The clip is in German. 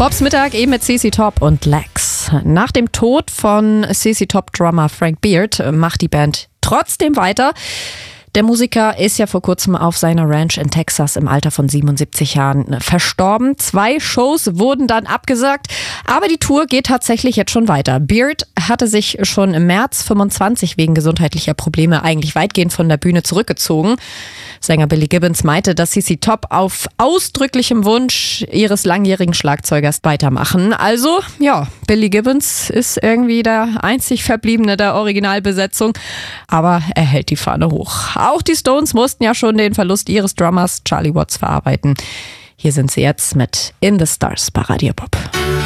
Bobs Mittag eben mit CC Top und Lex. Nach dem Tod von CC Top-Drummer Frank Beard macht die Band trotzdem weiter. Der Musiker ist ja vor kurzem auf seiner Ranch in Texas im Alter von 77 Jahren verstorben. 2 Shows wurden dann abgesagt, aber die Tour geht tatsächlich jetzt schon weiter. Beard hatte sich schon im März 25 wegen gesundheitlicher Probleme eigentlich weitgehend von der Bühne zurückgezogen. Sänger Billy Gibbons meinte, dass CC Top auf ausdrücklichem Wunsch ihres langjährigen Schlagzeugers weitermachen. Also, ja, Billy Gibbons ist irgendwie der einzig Verbliebene der Originalbesetzung, aber er hält die Fahne hoch. Auch die Stones mussten ja schon den Verlust ihres Drummers Charlie Watts verarbeiten. Hier sind sie jetzt mit In the Stars bei Radio Pop.